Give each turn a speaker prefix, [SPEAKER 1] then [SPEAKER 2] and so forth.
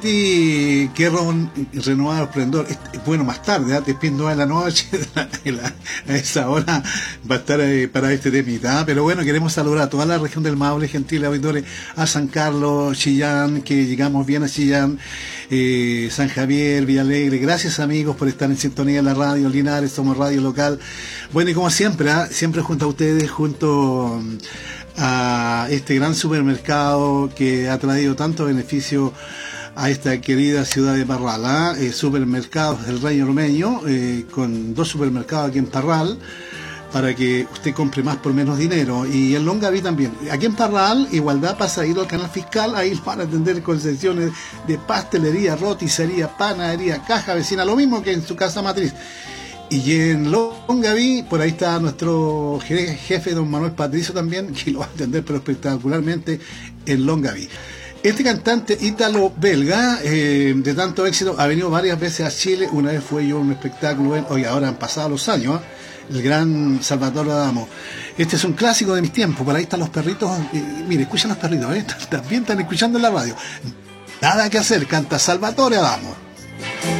[SPEAKER 1] Sí, qué renovado esplendor. Bueno, más tarde, ¿eh? Después 9 de la noche, a esa hora va a estar para este temita. ¿Eh? Pero bueno, queremos saludar a toda la región del Maule, gentiles auditores, a San Carlos, Chillán, que llegamos bien a Chillán, San Javier, Villalegre. Gracias, amigos, por estar en sintonía en la radio Linares, somos radio local. Bueno, y como siempre, ¿eh? Siempre junto a ustedes, junto a este gran supermercado que ha traído tanto beneficio a esta querida ciudad de Parral, Supermercados del Rey Ormeño, con 2 supermercados aquí en Parral, para que usted compre más por menos dinero, y en Longaví también. Aquí en Parral, igualdad, pasa a ir al canal fiscal, ahí van a atender concesiones de pastelería, roticería, panadería, caja vecina, lo mismo que en su casa matriz. Y en Longaví, por ahí está nuestro jefe, don Manuel Patricio también, que lo va a atender pero espectacularmente en Longaví. Este cantante ítalo-belga, de tanto éxito, ha venido varias veces a Chile. Una vez fue yo a un espectáculo, hoy ahora han pasado los años, el gran Salvatore Adamo. Este es un clásico de mis tiempos, por ahí están los perritos, mire, escuchan los perritos, también están escuchando en la radio. Nada que hacer, canta Salvatore Adamo.